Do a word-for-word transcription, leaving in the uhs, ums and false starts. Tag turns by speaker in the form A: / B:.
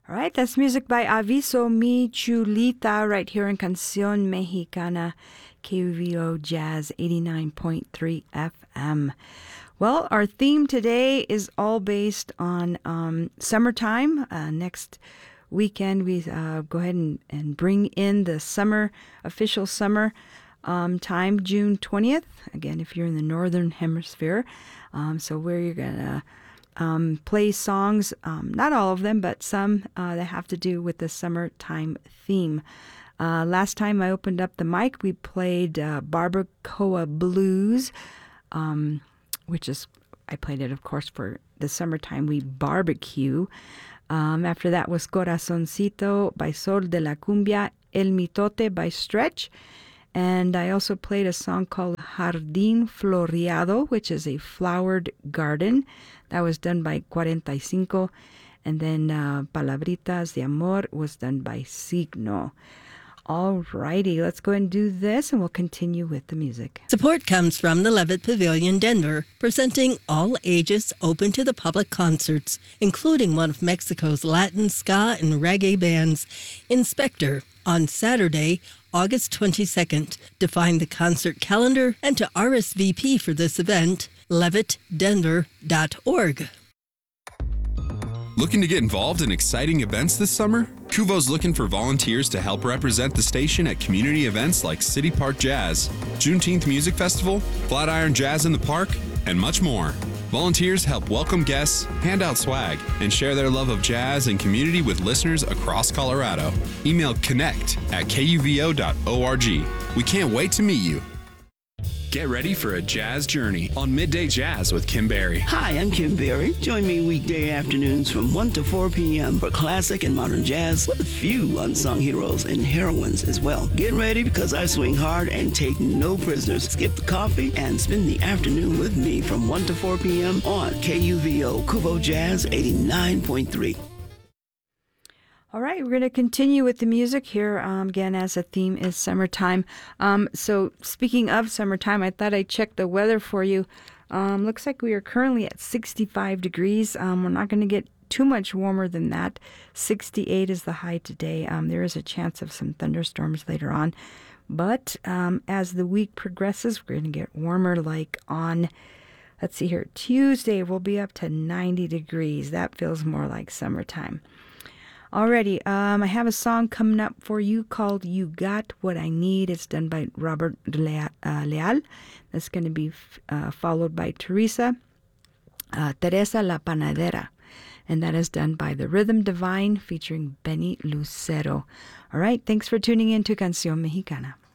A: All right, that's music by Aviso Mi Chulita right here in Canción Mexicana, K U V O Jazz eighty-nine point three F M. Well, our theme today is all based on um, summertime. Uh, next weekend, we uh, go ahead and, and bring in the summer, official summer um, time, June twentieth. Again, if you're in the northern hemisphere. Um, so where you're going to Um, play songs, um, not all of them, but some uh, that have to do with the summertime theme. Uh, last time I opened up the mic, we played uh, Barbacoa Blues, um, which is, I played it, of course, for the summertime. We barbecue. Um, after that was Corazoncito by Sol de la Cumbia, El Mitote by Stretch. And I also played a song called Jardín Floreado, which is a flowered garden. That was done by cuarenta y cinco. And then uh, Palabritas de Amor was done by Signo. All righty, let's go ahead and do this, and we'll continue with the music.
B: Support comes from the Levitt Pavilion, Denver, presenting all ages open to the public concerts, including one of Mexico's Latin, ska, and reggae bands, Inspector, on Saturday, August twenty-second. To find the concert calendar and to R S V P for this event, levitt denver dot org.
C: Looking to get involved in exciting events this summer? Kuvo's looking for volunteers to help represent the station at community events like City Park Jazz, Juneteenth Music Festival, Flatiron Jazz in the Park, and much more. Volunteers help welcome guests, hand out swag, and share their love of jazz and community with listeners across Colorado. Email connect at K U V O dot org. We can't wait to meet you. Get ready for a jazz journey on Midday Jazz with Kim Berry.
D: Hi, I'm Kim Berry. Join me weekday afternoons from one to four p.m. for classic and modern jazz with a few unsung heroes and heroines as well. Get ready because I swing hard and take no prisoners. Skip the coffee and spend the afternoon with me from one to four p.m. on K U V O Kuvo Jazz eighty-nine point three.
A: All right, we're going to continue with the music here, um, again, as the theme is summertime. Um, so speaking of summertime, I thought I'd check the weather for you. Um, looks like we are currently at sixty-five degrees. Um, we're not going to get too much warmer than that. sixty-eight is the high today. Um, there is a chance of some thunderstorms later on. But um, as the week progresses, we're going to get warmer, like on, let's see here, Tuesday we'll be up to ninety degrees. That feels more like summertime. Alrighty, um, I have a song coming up for you called You Got What I Need. It's done by Robert Leal. Uh, Leal. That's going to be uh, followed by Teresa, uh, Teresa La Panadera. And that is done by The Rhythm Divine featuring Benny Lucero. All right, thanks for tuning in to Canción Mexicana.